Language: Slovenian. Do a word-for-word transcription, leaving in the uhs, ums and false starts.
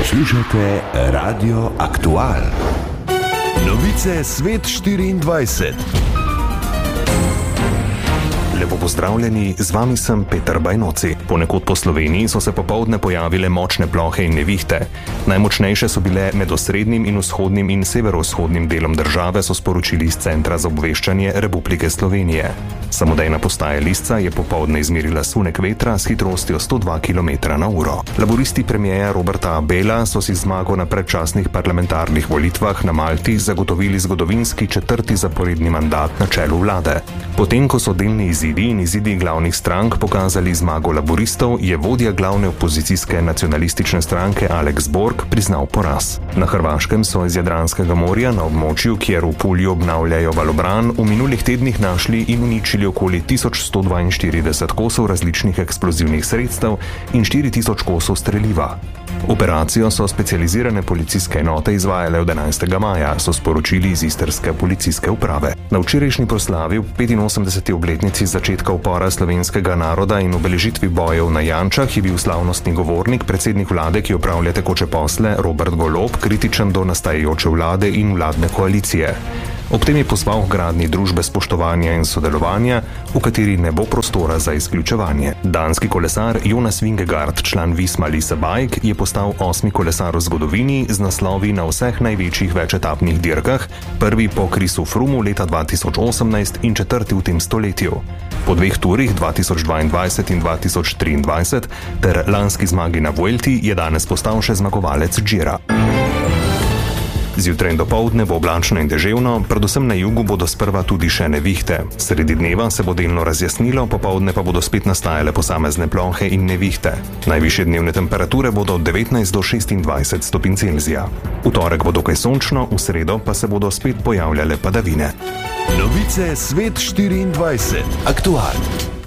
Poslušate Radio Aktual. Novice Svet štiriindvajset. Lepo pozdravljeni, z vami sem Peter Bajnoci. Ponekod po Sloveniji so se popoldne pojavile močne plohe in nevihte. Najmočnejše so bile med osrednjim in vzhodnim in severovzhodnim delom države, so sporočili iz Centra za obveščanje Republike Slovenije. Samodejna postaja Lisca je popoldne izmerila sunek vetra s hitrostjo sto dva kilometra na uro. Laburisti premierja Roberta Abela so si zmago na predčasnih parlamentarnih volitvah na Malti zagotovili zgodovinski četrti zaporedni mandat na čelu vlade. Potem, ko so delni izidi in izidi glavnih strank pokazali zmago laboristov, je vodja glavne opozicijske nacionalistične stranke Alex Borg priznal poraz. Na Hrvaškem so iz Jadranskega morja na območju, kjer v Pulju obnavljajo valobran, v minulih tednih našli in uničili okoli tisoč sto dvainštirideset kosov različnih eksplozivnih sredstev in štiri tisoč kosov streliva. Operacijo so specializirane policijske enote izvajale od enajstega maja, so sporočili iz istrske policijske uprave. Na včerajšnji proslavi v petinosemdeseti obletnici začetka upora slovenskega naroda in obeležitvi bojev na Jančah je bil slavnostni govornik, predsednik vlade, ki opravlja tekoče posle, Robert Golob, kritičen do nastajajoče vlade in vladne koalicije. Ob tem je pozval k gradnji družbe spoštovanja in sodelovanja, v kateri ne bo prostora za izključevanje. Danski kolesar Jonas Vingegaard, član Visma Lease Bike, je postal osmi kolesar v zgodovini z naslovi na vseh največjih večetapnih dirkah, prvi po Chrisu Froomu leta dva tisoč osemnajst in četrti v tem stoletju. Po dveh turih dva tisoč dvaindvajset in dva tisoč triindvajset ter lanski zmagi na Vuelti je danes postal še zmagovalec Gira. Zjutraj in dopoldne bo oblačno in deževno, predvsem na jugu bodo sprva tudi še nevihte. Sredi dneva se bo delno razjasnilo, popoldne pa bodo spet nastajale posamezne plohe in nevihte. Najvišje dnevne temperature bodo od devetnajst do šestindvajset stopinj Celzija. V torek bo dokaj sončno, v sredo pa se bodo spet pojavljale padavine. Novice Svet štiriindvajset. Aktual.